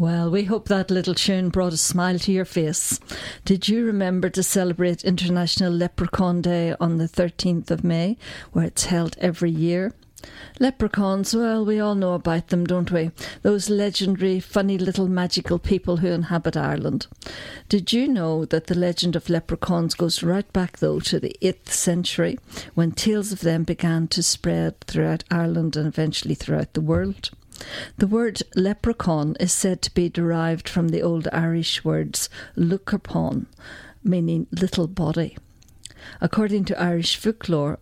Well, we hope that little tune brought a smile to your face. Did you remember to celebrate International Leprechaun Day on the 13th of May, where it's held every year? Leprechauns, well, we all know about them, don't we? Those legendary, funny little magical people who inhabit Ireland. Did you know that the legend of leprechauns goes right back, though, to the 8th century, when tales of them began to spread throughout Ireland and eventually throughout the world? The word leprechaun is said to be derived from the old Irish words lucarpón, meaning little body. According to Irish folklore,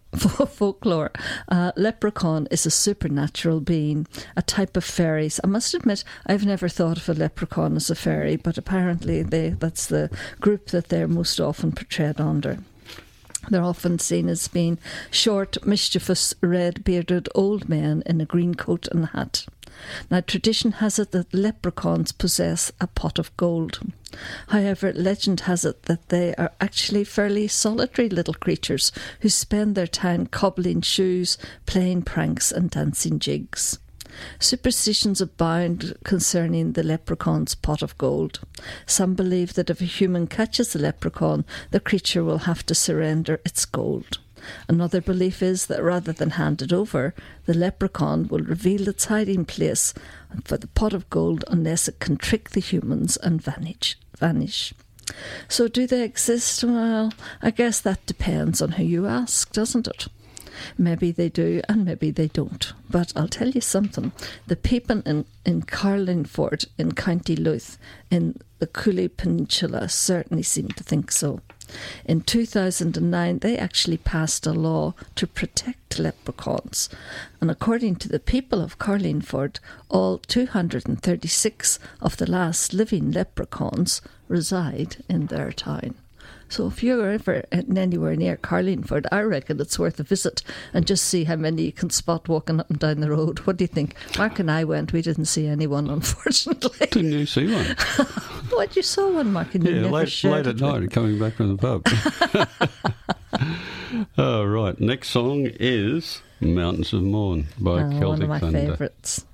leprechaun is a supernatural being, a type of fairies. I must admit, I've never thought of a leprechaun as a fairy, but apparently that's the group that they're most often portrayed under. They're often seen as being short, mischievous, red-bearded old men in a green coat and hat. Now, tradition has it that leprechauns possess a pot of gold. However, legend has it that they are actually fairly solitary little creatures who spend their time cobbling shoes, playing pranks and dancing jigs. Superstitions abound concerning the leprechaun's pot of gold. Some believe that if a human catches a leprechaun, the creature will have to surrender its gold. Another belief is that rather than hand it over, the leprechaun will reveal its hiding place for the pot of gold unless it can trick the humans and vanish. So do they exist? Well, I guess that depends on who you ask, doesn't it? Maybe they do and maybe they don't. But I'll tell you something. The people in Carlingford in County Louth in the Cooley Peninsula certainly seem to think so. In 2009, they actually passed a law to protect leprechauns. And according to the people of Carlingford, all 236 of the last living leprechauns reside in their town. So if you're ever anywhere near Carlingford, I reckon it's worth a visit and just see how many you can spot walking up and down the road. What do you think? Mark and I went. We didn't see anyone, unfortunately. Didn't you see one? What, you saw one, Mark, and you never late at night, coming back from the pub. Oh, right. Next song is Mountains of Morn by Celtic Thunder. One of my favourites.